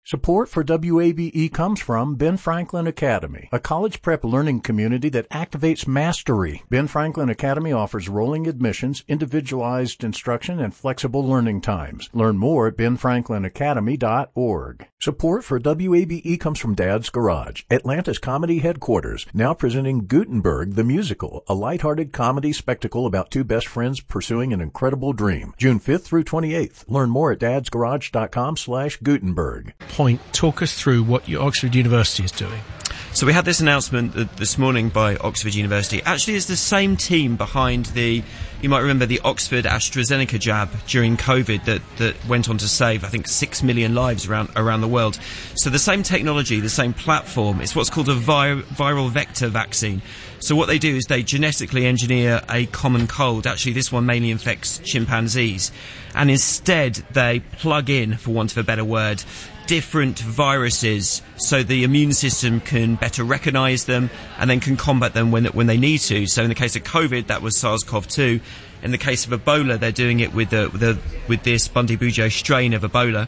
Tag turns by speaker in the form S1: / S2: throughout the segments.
S1: Support for WABE comes from Ben Franklin Academy, a college prep learning community that activates mastery. Ben Franklin Academy offers rolling admissions, individualized instruction, and flexible learning times. Learn more at benfranklинacademy.org. Support for WABE comes from Dad's Garage, Atlanta's comedy headquarters, now presenting Gutenberg the Musical, a lighthearted comedy spectacle about two best friends pursuing an incredible dream. June 5th through 28th. Learn more at dadsgarage.com/Gutenberg.
S2: Talk us through what Oxford University is doing.
S3: So we had this announcement this morning by Oxford University. Actually, it's the same team behind you might remember the Oxford AstraZeneca jab during COVID that went on to save, I think, 6 million lives around the world. So the same technology, the same platform. It's what's called a viral vector vaccine. So what they do is they genetically engineer a common cold. Actually, this one mainly infects chimpanzees. And instead, they plug in, for want of a better word, different viruses so the immune system can better recognise them and then can combat them when they need to. So in the case of COVID, that was SARS-CoV-2. In the case of Ebola, they're doing it with this Bundibugyo strain of Ebola.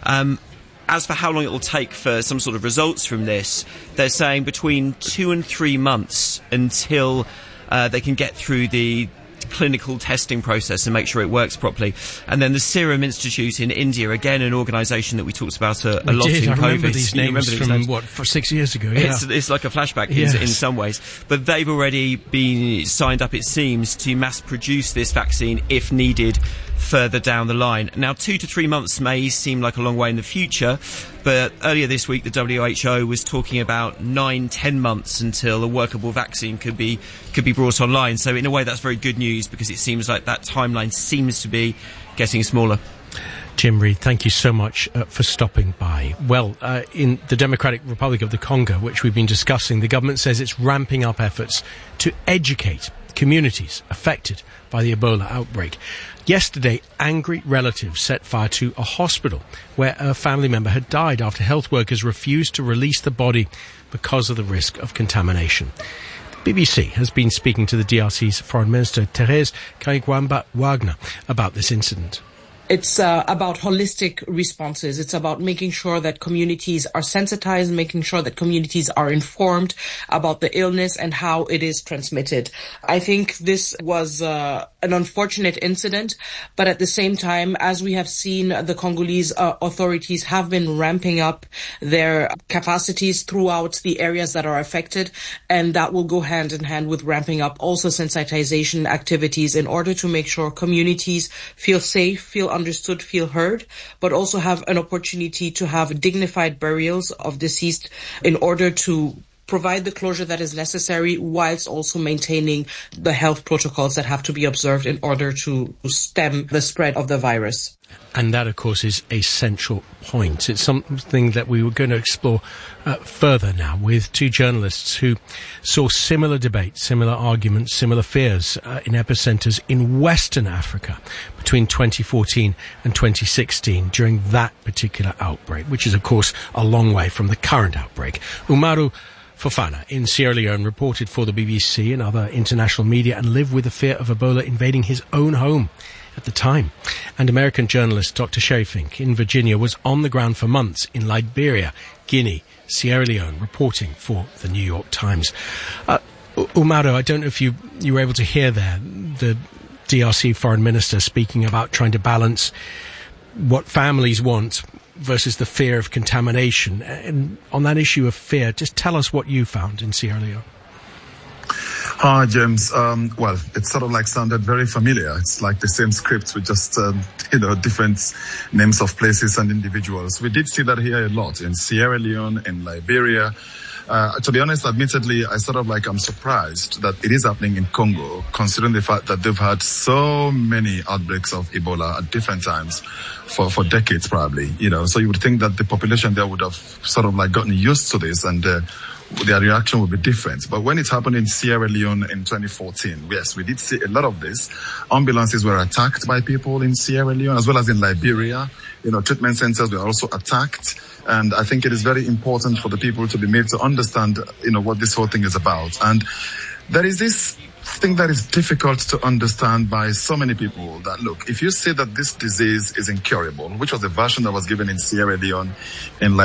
S3: As for how long it will take for some sort of results from this, they're saying between 2 and 3 months until they can get through the clinical testing process and make sure it works properly. And then the Serum Institute in India, again an organisation that we talked about a lot in COVID.
S2: I remember these names from, 6 years ago? Yeah.
S3: It's like a flashback
S2: Yes.
S3: in some ways. But they've already been signed up, it seems, to mass produce this vaccine if needed further down the line. Now, 2 to 3 months may seem like a long way in the future, but earlier this week the WHO was talking about 9-10 months until a workable vaccine could be brought online. So in a way that's very good news, because it seems like that timeline seems to be getting smaller.
S2: Jim Reid, thank you so much for stopping by. Well, in the Democratic Republic of the Congo, which we've been discussing, the government says it's ramping up efforts to educate communities affected by the Ebola outbreak. Yesterday, angry relatives set fire to a hospital where a family member had died after health workers refused to release the body because of the risk of contamination. The BBC has been speaking to the DRC's Foreign Minister, Thérèse Kayigwamba-Wagner, about this incident.
S4: It's about holistic responses. It's about making sure that communities are sensitized, making sure that communities are informed about the illness and how it is transmitted. I think this was an unfortunate incident, but at the same time, as we have seen, the Congolese authorities have been ramping up their capacities throughout the areas that are affected, and that will go hand in hand with ramping up also sensitization activities in order to make sure communities feel safe, feel understood, feel heard, but also have an opportunity to have dignified burials of deceased in order to provide the closure that is necessary, whilst also maintaining the health protocols that have to be observed in order to stem the spread of the virus.
S2: And that, of course, is a central point. It's something that we were going to explore further now with two journalists who saw similar debates, similar arguments, similar fears in epicenters in Western Africa between 2014 and 2016 during that particular outbreak, which is, of course, a long way from the current outbreak. Umaru Fofana in Sierra Leone reported for the BBC and other international media and lived with the fear of Ebola invading his own home at the time. And American journalist Dr. Sherry Fink in Virginia was on the ground for months in Liberia, Guinea, Sierra Leone, reporting for the New York Times. Umaru, I don't know if you were able to hear there the DRC foreign minister speaking about trying to balance what families want versus the fear of contamination. And on that issue of fear, just tell us what you found in Sierra Leone.
S5: Hi, James. Well, it sort of sounded very familiar. It's like the same script with just, different names of places and individuals. We did see that here a lot in Sierra Leone, in Liberia. To be honest, admittedly, I'm surprised that it is happening in Congo, considering the fact that they've had so many outbreaks of Ebola at different times for decades, probably, so you would think that the population there would have gotten used to this and, their reaction would be different. But when it happened in Sierra Leone in 2014, yes, we did see a lot of this. Ambulances were attacked by people in Sierra Leone, as well as in Liberia. Treatment centers were also attacked. And I think it is very important for the people to be made to understand, what this whole thing is about. And there is this thing that is difficult to understand by so many people that, look, if you say that this disease is incurable, which was the version that was given in Sierra Leone, in